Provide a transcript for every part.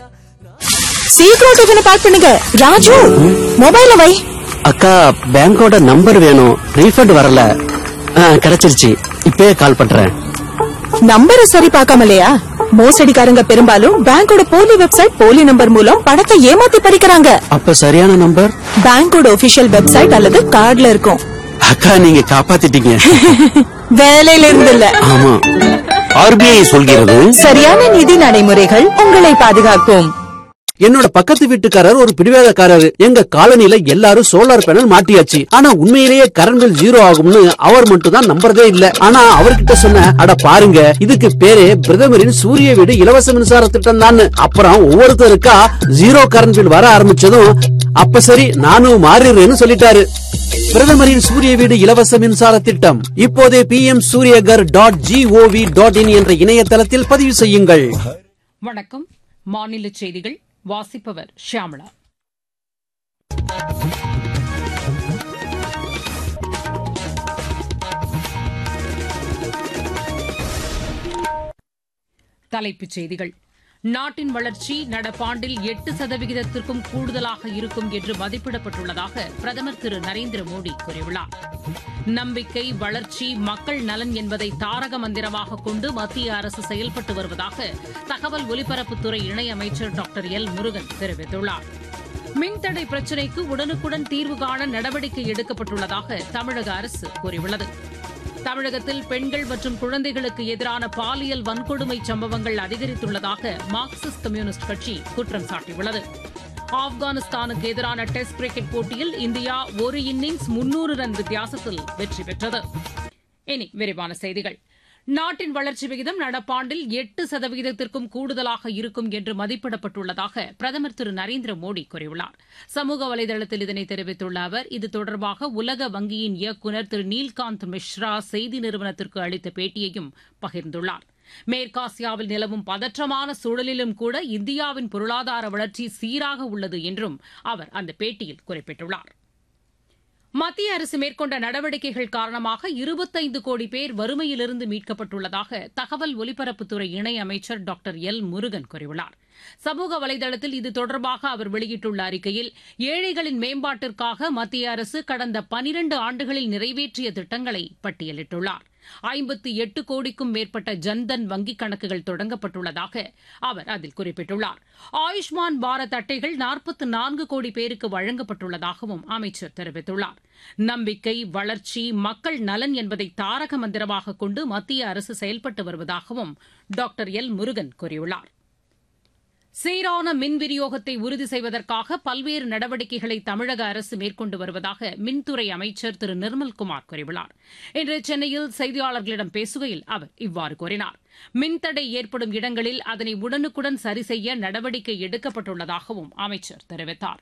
சீக்கிரம் டிஃபனை பேக் பண்ணுங்க. ராஜு, மொபைல வை. அக்கா, பேங்கோட நம்பர் வேணும். ரீஃபண்ட் வரல. கிடைச்சிருச்சு. இப்பவே கால் பண்றேன். நம்பரை சரி பார்க்காமலையா? மோசடிக்காரங்க பெரும்பாலும் பேங்கோட போலி வெப்சைட், போலி நம்பர் மூலம் பணத்தை ஏமாத்தி பறிக்கிறாங்க. அப்ப சரியான நம்பர் பேங்கோட ஒபிஷியல் வெப்சைட் அல்லது கார்டுல இருக்கும். அக்கா, நீங்க காப்பாத்திட்டீங்க. வேலையில இருந்து இல்ல. ஆமா, ஆர்பிஐ சொல்கிறது சரியான நிதி நடைமுறைகள் உங்களை பாதுகாக்கும். என்னோட பக்கத்து வீட்டுக்காரர் ஒரு பிடிவாதக்காரரு. எங்க காலனில எல்லாரும் சோலார் பேனல் மாட்டியாச்சு. ஆனா உண்மையிலேயே கரண்ட் பில் 0 ஆகும்னு அவர் மட்டும் தான் நம்புறதே இல்ல. ஆனா அவர்கிட்ட சொன்ன, அட பாருங்க, இதுக்கு பேரே பிரதமரின் சூரிய வீடு இலவச மின்சார திட்டம் தான். அப்புறம் ஒவ்வொருத்தருக்கா 0 கரண்ட் பில் வர ஆரம்பிச்சதும், அப்ப சரி நானும் மாறிடுறேன்னு சொல்லிட்டாரு. பிரதமரின் சூரிய வீடு இலவச மின்சார திட்டம் இப்போதே pmsuryagar.gov.in என்ற இணையதளத்தில் பதிவு செய்யுங்கள். வணக்கம். மாநில செய்திகள் வாசிப்பவர் ஷியாமளா. தலைப்புச் செய்திகள். நாட்டின் வளர்ச்சி நடப்பாண்டில் 8% கூடுதலாக இருக்கும் என்று மதிப்பிடப்பட்டுள்ளதாக பிரதமர் திரு நரேந்திர மோடி கூறியுள்ளார். நம்பிக்கை, வளர்ச்சி, மக்கள் நலன் என்பதை தாரக மந்திரமாக கொண்டு மத்திய அரசு செயல்பட்டு வருவதாக தகவல் ஒலிபரப்புத்துறை இணையமைச்சர் டாக்டர் எல் முருகன் தெரிவித்துள்ளார். மின்தடை பிரச்சினைக்கு உடனுக்குடன் தீர்வு காண நடவடிக்கை எடுக்கப்பட்டுள்ளதாக தமிழக அரசு கூறியுள்ளது. தமிழகத்தில் பெண்கள் மற்றும் குழந்தைகளுக்கு எதிரான பாலியல் வன்கொடுமை சம்பவங்கள் அதிகரித்துள்ளதாக மார்க்சிஸ்ட் கம்யூனிஸ்ட் கட்சி குற்றம் சாட்டியுள்ளது. ஆப்கானிஸ்தானுக்கு எதிரான டெஸ்ட் கிரிக்கெட் போட்டியில் இந்தியா ஒரு இன்னிங்ஸ் 300 ரன் வித்தியாசத்தில் வெற்றி பெற்றது. இனி விரிவான செய்திகள். நாட்டின் வளர்ச்சி விகிதம் நடப்பாண்டில் 8% கூடுதலாக இருக்கும் என்று மதிப்பிடப்பட்டுள்ளதாக பிரதமர் திரு நரேந்திர மோடி கூறியுள்ளார். சமூக வலைதளத்தில் இதனை தெரிவித்துள்ள அவர், இது தொடர்பாக உலக வங்கியின் இயக்குநர் திரு நீல்காந்த் மிஸ்ரா செய்தி நிறுவனத்திற்கு அளித்த பேட்டியையும் பகிர்ந்துள்ளார். மேற்காசியாவில் நிலவும் பதற்றமான சூழலிலும் கூட இந்தியாவின் பொருளாதார வளர்ச்சி சீராக உள்ளது என்றும் அவர் அந்த பேட்டியில் குறிப்பிட்டுள்ளார். மத்திய அரசு மேற்கொண்ட நடவடிக்கைகள் காரணமாக 25 கோடி பேர் வறுமையிலிருந்து மீட்கப்பட்டுள்ளதாக தகவல் ஒலிபரப்புத்துறை இணையமைச்சர் டாக்டர் எல் முருகன் கூறியுள்ளார். சமூக வலைதளத்தில் இது தொடர்பாக அவர் வெளியிட்டுள்ள அறிக்கையில், ஏழைகளின் மேம்பாட்டிற்காக மத்திய அரசு கடந்த 12 ஆண்டுகளில் நிறைவேற்றிய திட்டங்களை பட்டியலிட்டுள்ளார். 58 கோடிக்கும் மேற்பட்ட ஜன்தன் வங்கிக் கணக்குகள் தொடங்கப்பட்டுள்ளதாக அவர் அதில் குறிப்பிட்டுள்ளார். ஆயுஷ்மான் பாரத் அட்டைகள் 44 கோடி பேருக்கு வழங்கப்பட்டுள்ளதாகவும் அமைச்சர் தெரிவித்துள்ளார். நம்பிக்கை, வளர்ச்சி, மக்கள் நலன் என்பதை தாரக மந்திரமாக கொண்டு மத்திய அரசு செயல்பட்டு வருவதாகவும் டாக்டர் எல் முருகன் கூறியுள்ளார். சீரான மின் விநியோகத்தை உறுதி செய்வதற்காக பல்வேறு நடவடிக்கைகளை தமிழக அரசு மேற்கொண்டு வருவதாக மின்துறை அமைச்சர் திரு நிர்மல்குமார் கூறியுள்ளார். இன்று சென்னையில் செய்தியாளர்களிடம் பேசுகையில் அவர் இவ்வாறு கூறினார். மின்தடை ஏற்படும் இடங்களில் அதனை உடனுக்குடன் சரி செய்ய நடவடிக்கை எடுக்கப்பட்டுள்ளதாகவும் அமைச்சர் தெரிவித்தார்.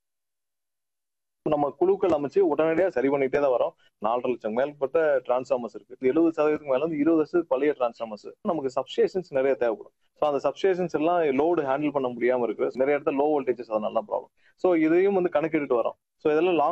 நம்ம குழுக்கள் அமைச்சு உடனடியாக சரி பண்ணிட்டே தான் வரோம். 4.5 லட்சம் மேற்பட்ட டிரான்ஸ்ஃபார்மர்ஸ் இருக்கு. 70% மேல 20 வருஷத்துக்கு பழைய டிரான்ஸ்ஃபார்மர்ஸ். நமக்கு சப்ஸ்டேஷன்ஸ் நிறைய தேவைப்படும். ஸோ அந்த சப்ஸ்டேஷன்ஸ் எல்லாம் லோடு ஹேண்டில் பண்ண முடியாம இருக்கு. நிறைய இடத்துல லோ வோல்டேஜஸ், அதனால ப்ராப்ளம். ஸோ இதையும் கணக்கிட்டு வரோம். ஸோ இதெல்லாம் லாங்